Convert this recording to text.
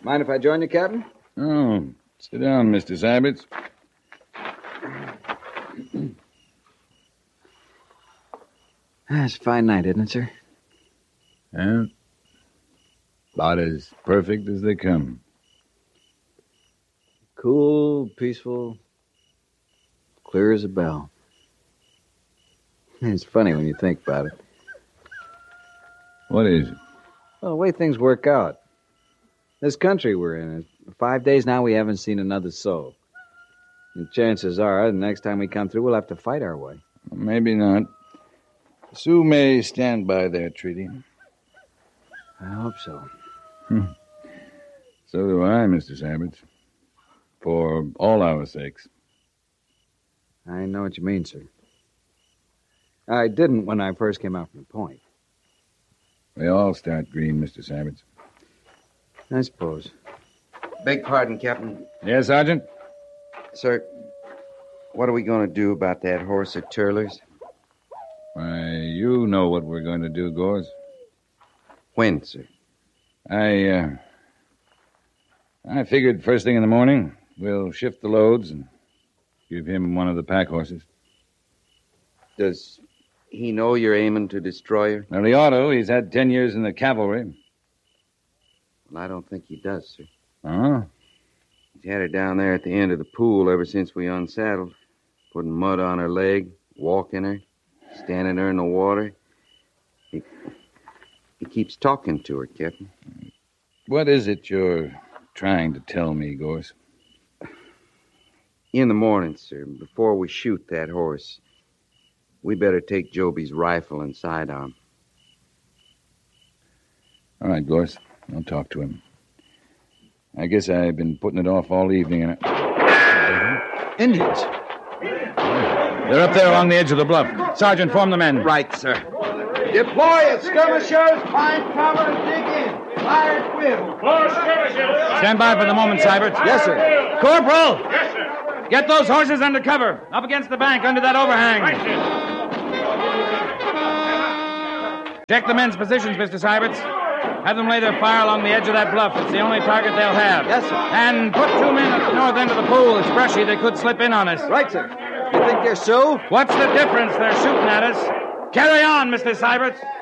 Mind if I join you, Captain? Oh, sit down, Mr. Syberts. It's a fine night, isn't it, sir? Yeah. About as perfect as they come. Cool, peaceful, clear as a bell. It's funny when you think about it. What is it? Well, the way things work out. This country we're in, 5 days now we haven't seen another soul. And chances are, the next time we come through, we'll have to fight our way. Maybe not. The Sioux may stand by their treaty. I hope so. So do I, Mr. Syberts. For all our sakes. I know what you mean, sir. I didn't when I first came out from the point. We all start green, Mr. Syberts. I suppose. Beg pardon, Captain. Yes, Sergeant? Sir, what are we going to do about that horse at Turler's? Why, you know what we're going to do, Gores. When, sir? I figured first thing in the morning, we'll shift the loads and give him one of the pack horses. Does he know you're aiming to destroy her? Well, he ought to. He's had 10 years in the cavalry. Well, I don't think he does, sir. Oh? He's had her down there at the end of the pool ever since we unsaddled, putting mud on her leg, walking her, standing her in the water. He keeps talking to her, Captain. What is it you're trying to tell me, Gores? In the morning, sir, before we shoot that horse, we better take Joby's rifle and sidearm. All right, Gores. I'll talk to him. I guess I've been putting it off all evening. Indians. They're up there along the edge of the bluff. Sergeant, form the men. Right, sir. Deploy it, skirmishers. Find cover and dig in. Fire at will. Stand by for the moment, Syberts. Yes, sir. Corporal! Yes, sir. Get those horses under cover. Up against the bank, under that overhang. Right, sir. Check the men's positions, Mr. Syberts. Have them lay their fire along the edge of that bluff. It's the only target they'll have. Yes, sir. And put 2 men at the north end of the pool. It's brushy. They could slip in on us. Right, sir. You think they're Sioux? What's the difference? They're shooting at us. Carry on, Mr. Syberts.